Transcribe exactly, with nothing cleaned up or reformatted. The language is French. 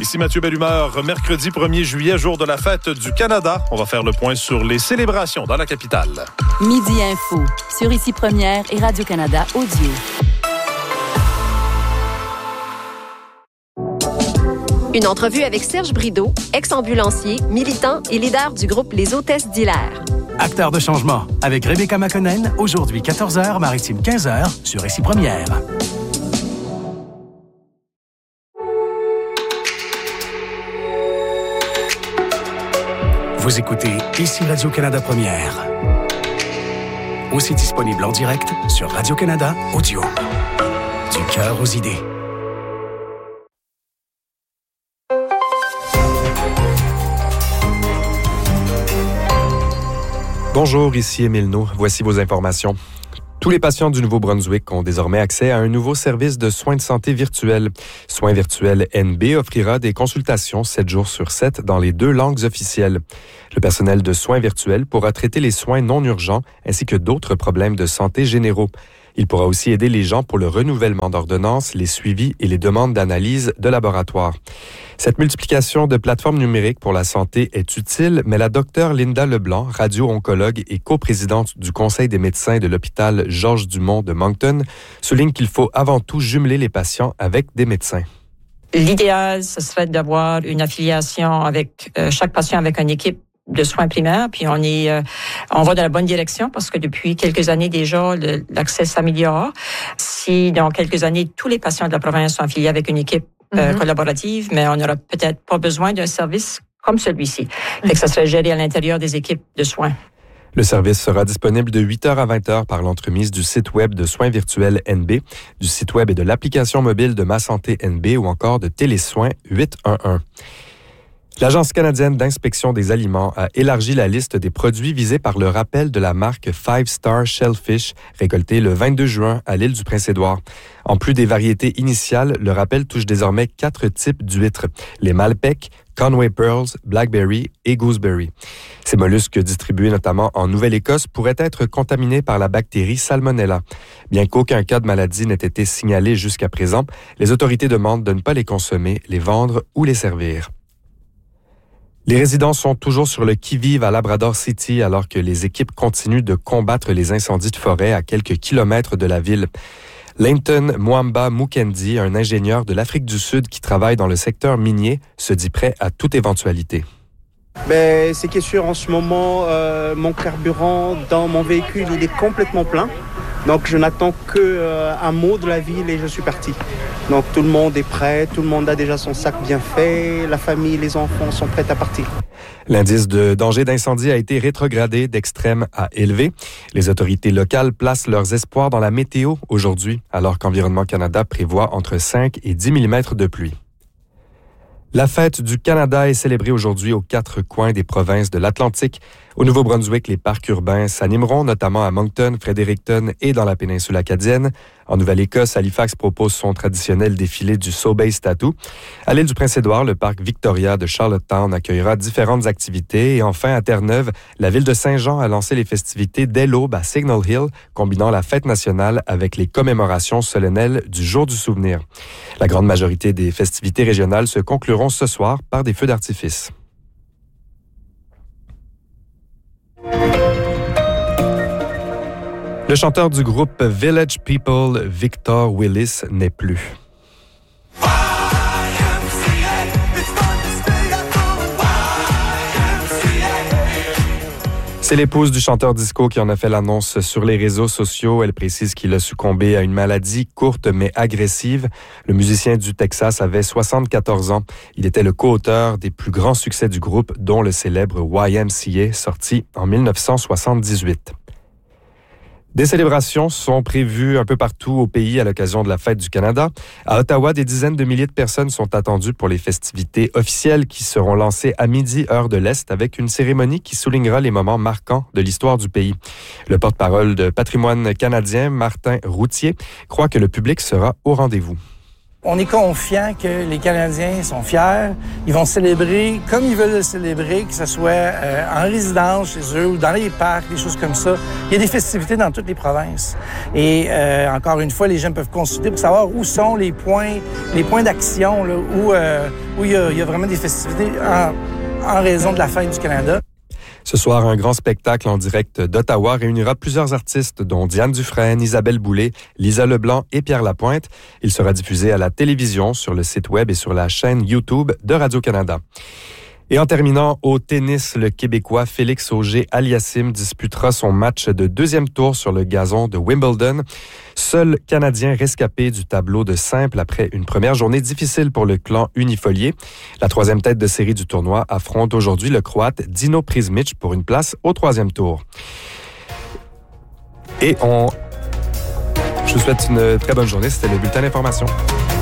Ici Mathieu Bellumeur, mercredi premier juillet, jour de la fête du Canada. On va faire le point sur les célébrations dans la capitale. Midi Info, sur Ici Première et Radio-Canada Audio. Une entrevue avec Serge Brideau, ex-ambulancier, militant et leader du groupe Les Hôtesses d'Hilaire. Acteur de changement, avec Rebecca McConnell, aujourd'hui quatorze heures, Maritime quinze heures, sur Ici Première. Vous écoutez Ici Radio-Canada Première. Aussi disponible en direct sur Radio-Canada Audio. Du cœur aux idées. Bonjour, ici Émile Naud. Voici vos informations. Tous les patients du Nouveau-Brunswick ont désormais accès à un nouveau service de soins de santé virtuels. Soins virtuels N B offrira des consultations sept jours sur sept dans les deux langues officielles. Le personnel de soins virtuels pourra traiter les soins non urgents ainsi que d'autres problèmes de santé généraux. Il pourra aussi aider les gens pour le renouvellement d'ordonnances, les suivis et les demandes d'analyse de laboratoire. Cette multiplication de plateformes numériques pour la santé est utile, mais la docteure Linda Leblanc, radio-oncologue et coprésidente du Conseil des médecins de l'hôpital Georges Dumont de Moncton, souligne qu'il faut avant tout jumeler les patients avec des médecins. L'idéal, ce serait d'avoir une affiliation avec euh, chaque patient avec une équipe de soins primaires, puis on est, euh, on va dans la bonne direction parce que depuis quelques années déjà, le, l'accès s'améliore. Si dans quelques années, tous les patients de la province sont affiliés avec une équipe euh, mm-hmm. collaborative, mais on n'aura peut-être pas besoin d'un service comme celui-ci. Mm-hmm. Fait que ça serait géré à l'intérieur des équipes de soins. Le service sera disponible de huit heures à vingt heures par l'entremise du site web de soins virtuels N B, du site web et de l'application mobile de Ma Santé N B ou encore de Télésoins huit un un. L'Agence canadienne d'inspection des aliments a élargi la liste des produits visés par le rappel de la marque Five Star Shellfish, récolté le vingt-deux juin à l'île du Prince-Édouard. En plus des variétés initiales, le rappel touche désormais quatre types d'huîtres, les Malpec, Conway Pearls, Blackberry et Gooseberry. Ces mollusques distribués notamment en Nouvelle-Écosse pourraient être contaminés par la bactérie Salmonella. Bien qu'aucun cas de maladie n'ait été signalé jusqu'à présent, les autorités demandent de ne pas les consommer, les vendre ou les servir. Les résidents sont toujours sur le qui-vive à Labrador City alors que les équipes continuent de combattre les incendies de forêt à quelques kilomètres de la ville. Leighton Mwamba Mukendi, un ingénieur de l'Afrique du Sud qui travaille dans le secteur minier, se dit prêt à toute éventualité. Ben, c'est qui est sûr, en ce moment, euh, mon carburant dans mon véhicule, il est complètement plein. Donc, je n'attends qu'un euh, mot de la ville et je suis parti. Donc, tout le monde est prêt, tout le monde a déjà son sac bien fait, la famille, les enfants sont prêts à partir. L'indice de danger d'incendie a été rétrogradé d'extrême à élevé. Les autorités locales placent leurs espoirs dans la météo aujourd'hui, alors qu'Environnement Canada prévoit entre cinq et dix millimètres de pluie. La fête du Canada est célébrée aujourd'hui aux quatre coins des provinces de l'Atlantique. Au Nouveau-Brunswick, les parcs urbains s'animeront, notamment à Moncton, Fredericton et dans la péninsule acadienne. En Nouvelle-Écosse, Halifax propose son traditionnel défilé du Sobeys Tattoo. À l'île du Prince-Édouard, le parc Victoria de Charlottetown accueillera différentes activités. Et enfin, à Terre-Neuve, la ville de Saint-Jean a lancé les festivités dès l'aube à Signal Hill, combinant la fête nationale avec les commémorations solennelles du Jour du souvenir. La grande majorité des festivités régionales se concluront ce soir par des feux d'artifice. Le chanteur du groupe Village People, Victor Willis, n'est plus. C'est l'épouse du chanteur disco qui en a fait l'annonce sur les réseaux sociaux. Elle précise qu'il a succombé à une maladie courte mais agressive. Le musicien du Texas avait soixante-quatorze ans. Il était le co-auteur des plus grands succès du groupe, dont le célèbre Y M C A, sorti en dix-neuf cent soixante-dix-huit. Des célébrations sont prévues un peu partout au pays à l'occasion de la Fête du Canada. À Ottawa, des dizaines de milliers de personnes sont attendues pour les festivités officielles qui seront lancées à midi, heure de l'Est, avec une cérémonie qui soulignera les moments marquants de l'histoire du pays. Le porte-parole de Patrimoine canadien, Martin Routier, croit que le public sera au rendez-vous. On est confiant que les Canadiens sont fiers. Ils vont célébrer comme ils veulent le célébrer, que ce soit euh, en résidence chez eux ou dans les parcs, des choses comme ça. Il y a des festivités dans toutes les provinces. Et euh, encore une fois, les gens peuvent consulter pour savoir où sont les points, les points d'action, là, où, euh, où il y a, il y a vraiment des festivités en, en raison de la fête du Canada. Ce soir, un grand spectacle en direct d'Ottawa réunira plusieurs artistes, dont Diane Dufresne, Isabelle Boulay, Lisa Leblanc et Pierre Lapointe. Il sera diffusé à la télévision, sur le site web et sur la chaîne YouTube de Radio-Canada. Et en terminant, au tennis, le Québécois Félix Auger-Aliassime disputera son match de deuxième tour sur le gazon de Wimbledon. Seul Canadien rescapé du tableau de simple après une première journée difficile pour le clan Unifolier. La troisième tête de série du tournoi affronte aujourd'hui le Croate Dino Prizmic pour une place au troisième tour. Et on... Je vous souhaite une très bonne journée. C'était le bulletin d'information.